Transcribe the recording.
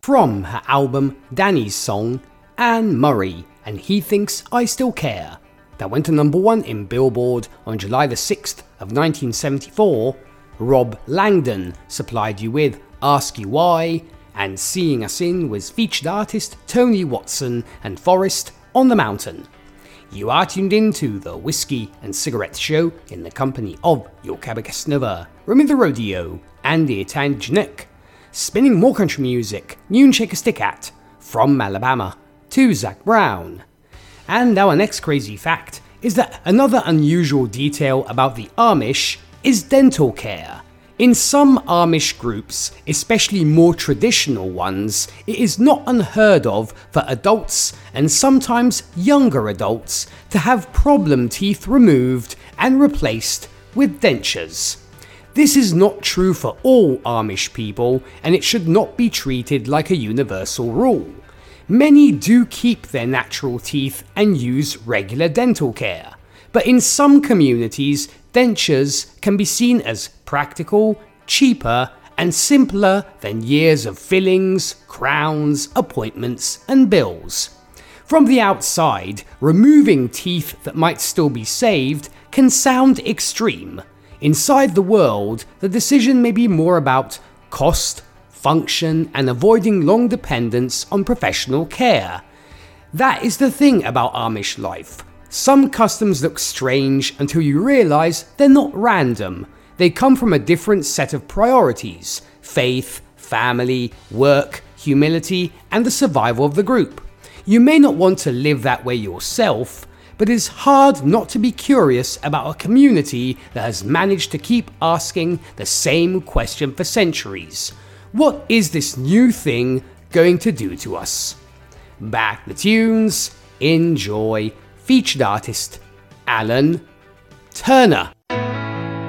from her album Danny's Song, Anne Murray and He Thinks I Still Care, that went to number 1 in Billboard on July the 6th of 1974. Rob Langdon supplied you with Ask You Why, and Seeing Us In was featured artist Tony Watson and Forest on the Mountain. You are tuned in to the Whiskey and Cigarette Show in the company of your Cabacasnova, Remy the Rodeo, Andy Tanjnik, spinning more country music, Noon Shake a Stick At, from Alabama to Zac Brown. And our next crazy fact is that another unusual detail about the Amish is dental care. In some Amish groups, especially more traditional ones, it is not unheard of for adults and sometimes younger adults to have problem teeth removed and replaced with dentures. This is not true for all Amish people, and it should not be treated like a universal rule. Many do keep their natural teeth and use regular dental care, but in some communities, dentures can be seen as practical, cheaper, and simpler than years of fillings, crowns, appointments, and bills. From the outside, removing teeth that might still be saved can sound extreme. Inside the world, the decision may be more about cost, function, and avoiding long dependence on professional care. That is the thing about Amish life. Some customs look strange until you realise they're not random. They come from a different set of priorities: faith, family, work, humility, and the survival of the group. You may not want to live that way yourself, but it's hard not to be curious about a community that has managed to keep asking the same question for centuries. What is this new thing going to do to us? Back the tunes, enjoy. Featured artist Alan Turner.